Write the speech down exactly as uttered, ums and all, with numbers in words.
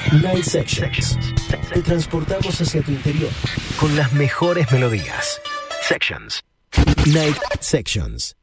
Night Sections. Te transportamos hacia tu interior con las mejores melodías. Sections. Night Sections.